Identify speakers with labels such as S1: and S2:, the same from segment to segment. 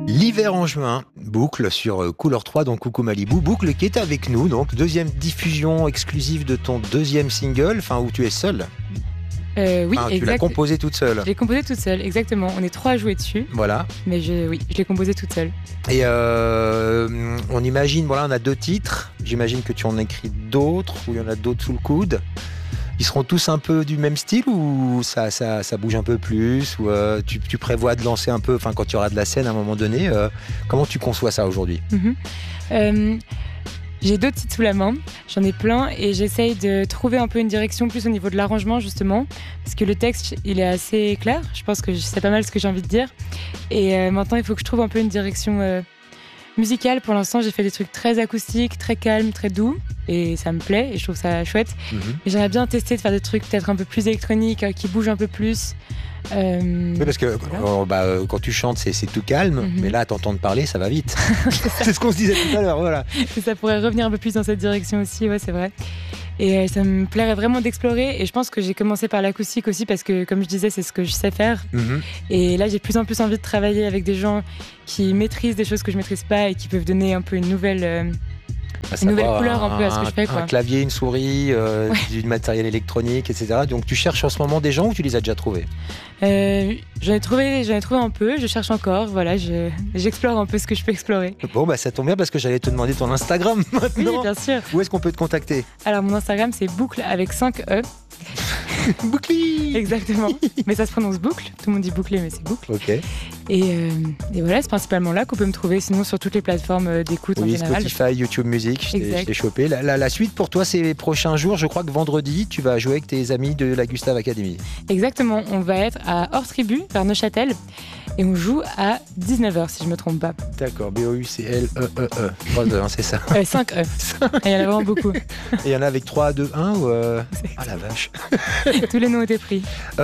S1: L'hiver en juin, Boucle sur Couleur 3, donc Coucou Malibu. Boucle qui est avec nous, donc deuxième diffusion exclusive de ton deuxième single, enfin où tu es seule.
S2: Oui,
S1: Tu l'as composé toute seule.
S2: Je l'ai composé toute seule, exactement. On est 3 à jouer dessus.
S1: Voilà.
S2: Mais je l'ai composé toute seule.
S1: Et on imagine, voilà, on a 2 titres. J'imagine que tu en écris d'autres, ou il y en a d'autres sous le coude. Ils seront tous un peu du même style ou ça bouge un peu plus ou tu prévois de lancer un peu, enfin quand tu auras de la scène à un moment donné, comment tu conçois ça aujourd'hui?
S2: J'ai 2 titres sous la main, j'en ai plein et j'essaye de trouver un peu une direction plus au niveau de l'arrangement justement parce que le texte il est assez clair, je pense que je sais pas mal ce que j'ai envie de dire et maintenant il faut que je trouve un peu une direction musicale. Pour l'instant j'ai fait des trucs très acoustiques, très calmes, très doux et ça me plaît et je trouve ça chouette. Mais j'aimerais bien tester de faire des trucs peut-être un peu plus électroniques, qui bougent un peu plus.
S1: Oui, parce que quand tu chantes, c'est tout calme, mais là, à t'entendre parler, ça va vite. C'est ce qu'on se disait tout à l'heure, voilà.
S2: Et ça pourrait revenir un peu plus dans cette direction aussi, ouais, c'est vrai. Et ça me plairait vraiment d'explorer. Et je pense que j'ai commencé par l'acoustique aussi parce que, comme je disais, c'est ce que je sais faire. Et là, j'ai de plus en plus envie de travailler avec des gens qui maîtrisent des choses que je maîtrise pas et qui peuvent donner un peu une nouvelle couleur un peu à ce que je fais, quoi.
S1: Un clavier, une souris, du matériel électronique, etc. Donc tu cherches en ce moment des gens ou tu les as déjà trouvés?
S2: J'en ai trouvé un peu, je cherche encore, voilà, j'explore un peu ce que je peux explorer.
S1: Bon, ça tombe bien parce que j'allais te demander ton Instagram maintenant.
S2: Oui, bien sûr.
S1: Où est-ce qu'on peut te contacter?
S2: Alors mon Instagram c'est boucle avec 5 E.
S1: Boucli.
S2: Exactement. Mais ça se prononce boucle. Tout le monde dit bouclé, mais c'est boucle.
S1: Ok.
S2: Et voilà, c'est principalement là qu'on peut me trouver. Sinon, sur toutes les plateformes d'écoute en général.
S1: Spotify, YouTube Music, je t'ai chopé. La suite pour toi, c'est les prochains jours. Je crois que vendredi, tu vas jouer avec tes amis de la Gustave Academy.
S2: Exactement. On va être à Hors-Tribu, vers Neuchâtel. Et on joue à 19h, si je ne me trompe pas.
S1: D'accord. B-O-U-C-L-E-E-E. 3 E, hein, c'est ça.
S2: 5 E. Il y en a vraiment beaucoup.
S1: Et il y en a avec 3, 2, 1 ou Ah la vache.
S2: Tous les noms étaient pris.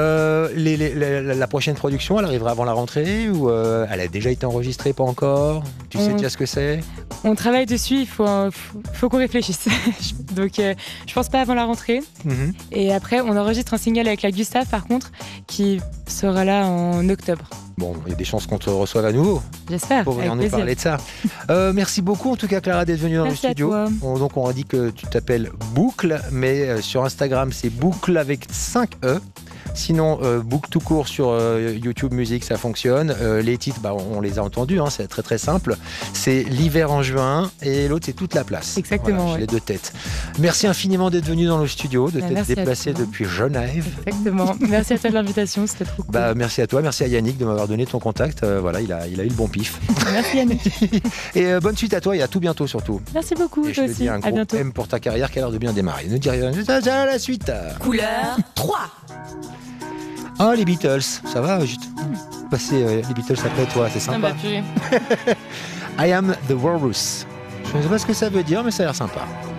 S1: La prochaine production, elle arrivera avant la rentrée ou elle a déjà été enregistrée, pas encore? Tu sais déjà ce que c'est?
S2: On travaille dessus, il faut qu'on réfléchisse. Donc je pense pas avant la rentrée. Et après, on enregistre un single avec la Gustave, par contre, qui sera là en octobre.
S1: Bon, il y a des chances qu'on te reçoive à nouveau.
S2: J'espère.
S1: Pour venir nous parler de ça. Merci beaucoup en tout cas Clara d'être venue dans le studio. Donc on a dit que tu t'appelles Boucle, mais sur Instagram c'est Boucle avec 5 E. Sinon, Boucle tout court sur YouTube Music, ça fonctionne. Les titres, on les a entendus, hein, c'est très très simple. C'est l'hiver en juin et l'autre c'est toute la place.
S2: Exactement.
S1: Voilà, j'ai les 2 têtes. Merci infiniment d'être venu dans le studio, de t'être déplacé depuis Genève.
S2: Exactement. Merci à toi de l'invitation, c'était trop cool.
S1: Merci à toi, merci à Yannick de m'avoir donné ton contact. Voilà, il a eu le bon pif.
S2: Merci Yannick.
S1: Et bonne suite à toi et à tout bientôt surtout.
S2: Merci beaucoup.
S1: Et je te dis un gros M pour ta carrière qui a l'air de bien démarrer. Ne dis rien, à la suite.
S3: Couleur 3.
S1: Ah, les Beatles, ça va, juste passer les Beatles après toi, c'est sympa.
S2: Ah bah,
S1: I am the Walrus. Je ne sais pas ce que ça veut dire, mais ça a l'air sympa.